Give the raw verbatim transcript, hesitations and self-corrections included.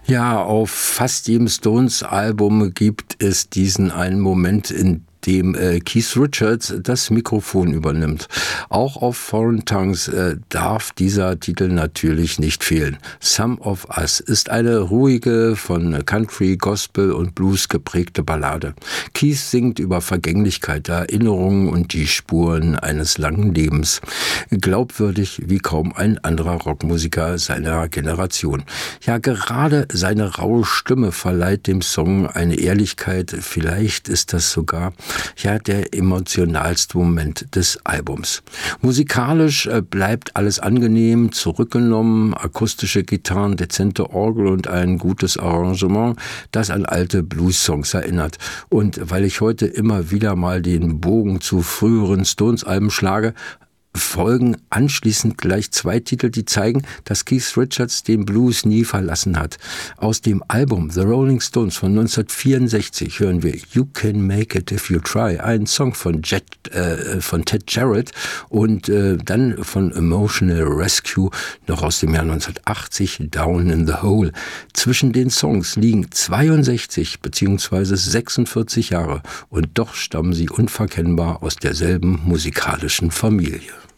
Ja, auf fast jedem Stones-Album gibt es diesen einen Moment, in dem äh, Keith Richards das Mikrofon übernimmt. Auch auf Foreign Tongues äh, darf dieser Titel natürlich nicht fehlen. Some of Us ist eine ruhige, von Country, Gospel und Blues geprägte Ballade. Keith singt über Vergänglichkeit, Erinnerungen und die Spuren eines langen Lebens. Glaubwürdig wie kaum ein anderer Rockmusiker seiner Generation. Ja, gerade seine raue Stimme verleiht dem Song eine Ehrlichkeit. Vielleicht ist das sogar ja der emotionalste Moment des Albums. Musikalisch äh, bleibt alles angenehm, zurückgenommen, akustische Gitarren, dezente Orgel und ein gutes Arrangement, das an alte Blues-Songs erinnert. Und weil ich heute immer wieder mal den Bogen zu früheren Stones-Alben schlage, folgen anschließend gleich zwei Titel, die zeigen, dass Keith Richards den Blues nie verlassen hat. Aus dem Album The Rolling Stones von neunzehnhundertvierundsechzig hören wir You Can Make It If You Try, ein Song von, Jet, äh, von Ted Jarrett und äh, dann von Emotional Rescue noch aus dem Jahr neunzehnhundertachtzig Down in the Hole. Zwischen den Songs liegen zweiundsechzig bzw. sechsundvierzig Jahre und doch stammen sie unverkennbar aus derselben musikalischen Familie.